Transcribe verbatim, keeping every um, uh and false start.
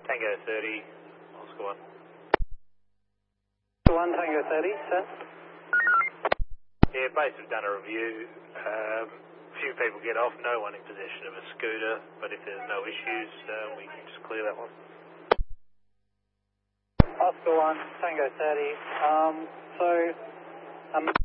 Tango thirty, Oscar one. one Tango thirty, sir. Yeah, basically done a review. Um, few people get off, no one in possession of a scooter, but if there's no issues, uh, we can just clear that one. Oscar one, Tango thirty. Um, so, um